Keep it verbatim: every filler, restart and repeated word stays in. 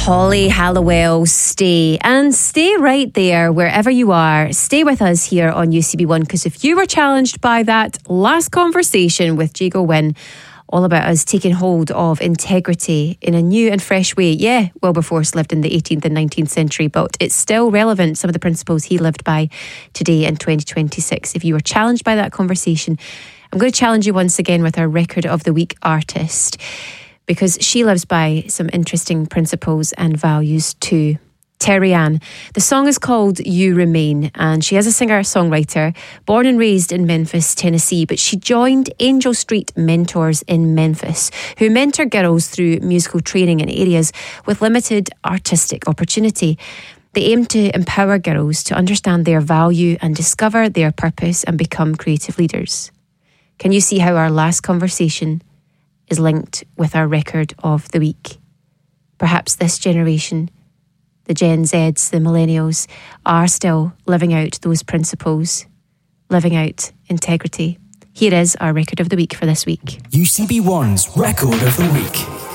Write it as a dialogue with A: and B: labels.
A: Holly Halliwell, Stay. And stay right there wherever you are. Stay with us here on U C B one, because if you were challenged by that last conversation with Jago Wynn, all about us taking hold of integrity in a new and fresh way. Yeah, Wilberforce lived in the eighteenth and nineteenth century, but it's still relevant, some of the principles he lived by today in twenty twenty-six. If you were challenged by that conversation, I'm going to challenge you once again with our Record of the Week artist, because she lives by some interesting principles and values too. Terry Ann. The song is called You Remain, and she is a singer-songwriter, born and raised in Memphis, Tennessee, but she joined Angel Street Mentors in Memphis, who mentor girls through musical training in areas with limited artistic opportunity. They aim to empower girls to understand their value and discover their purpose and become creative leaders. Can you see how our last conversation is linked with our Record of the Week? Perhaps this generation, the Gen Zs, the millennials, are still living out those principles, living out integrity. Here is our Record of the Week for this week.
B: U C B one's Record of the Week.